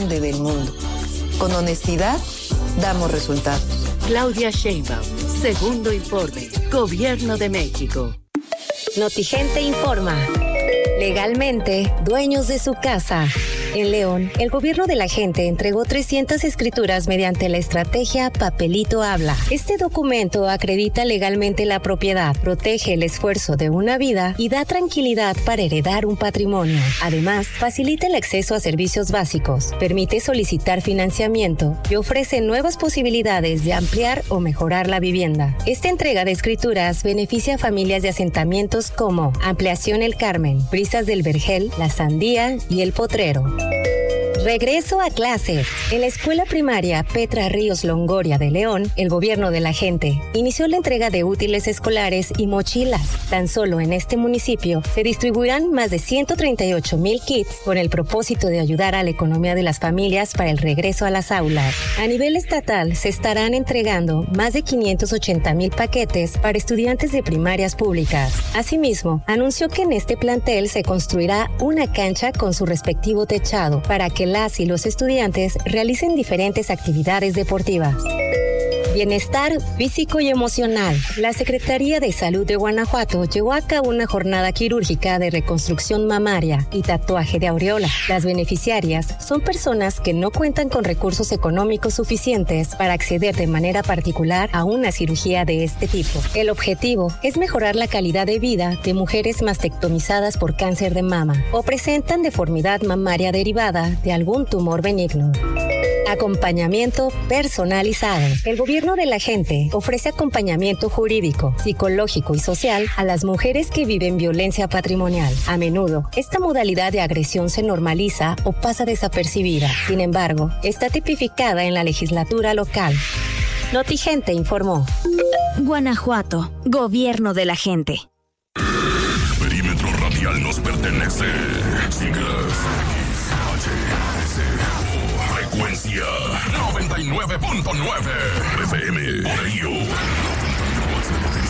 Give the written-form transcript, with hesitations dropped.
grande del mundo. Con honestidad, damos resultados. Claudia Sheinbaum, segundo informe, Gobierno de México. Notigente informa. Legalmente, dueños de su casa. En León, el gobierno de la gente entregó 300 escrituras mediante la estrategia Papelito Habla. Este documento acredita legalmente la propiedad, protege el esfuerzo de una vida y da tranquilidad para heredar un patrimonio. Además, facilita el acceso a servicios básicos, permite solicitar financiamiento y ofrece nuevas posibilidades de ampliar o mejorar la vivienda. Esta entrega de escrituras beneficia a familias de asentamientos como Ampliación El Carmen, Brisas del Vergel, La Sandía y El Potrero. Regreso a clases. En la escuela primaria Petra Ríos Longoria de León, el gobierno de la gente inició la entrega de útiles escolares y mochilas. Tan solo en este municipio se distribuirán más de 138,000 kits con el propósito de ayudar a la economía de las familias para el regreso a las aulas. A nivel estatal se estarán entregando más de 580,000 paquetes para estudiantes de primarias públicas. Asimismo, anunció que en este plantel se construirá una cancha con su respectivo techado para que las y los estudiantes realicen diferentes actividades deportivas. Bienestar físico y emocional. La Secretaría de Salud de Guanajuato llevó a cabo una jornada quirúrgica de reconstrucción mamaria y tatuaje de aureola. Las beneficiarias son personas que no cuentan con recursos económicos suficientes para acceder de manera particular a una cirugía de este tipo. El objetivo es mejorar la calidad de vida de mujeres mastectomizadas por cáncer de mama o presentan deformidad mamaria derivada de algún tumor benigno. Acompañamiento personalizado. El gobierno de la gente ofrece acompañamiento jurídico, psicológico y social a las mujeres que viven violencia patrimonial. A menudo, esta modalidad de agresión se normaliza o pasa desapercibida. Sin embargo, está tipificada en la legislatura local. Notigente informó. Guanajuato, gobierno de la gente. Perímetro radial nos pertenece. Siglas frecuencia 99.9 FM. Por ello,